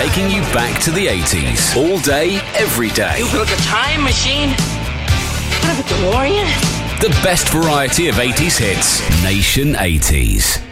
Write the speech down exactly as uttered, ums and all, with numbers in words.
taking you back to the eighties. All day, every day. You built a time machine? What, a DeLorean? The best variety of eighties hits. Nation eighties.